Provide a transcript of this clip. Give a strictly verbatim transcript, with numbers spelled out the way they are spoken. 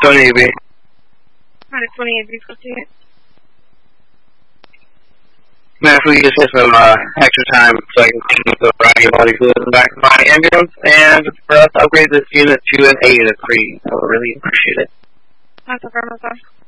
twenty A B. Alright, twenty A B, fifty-eight. Man, if we just get some uh, extra time so I can keep the variety of body fluid in the back of my ambulance, and for us to upgrade this unit to an A to three, I would really appreciate it. That's affirmative.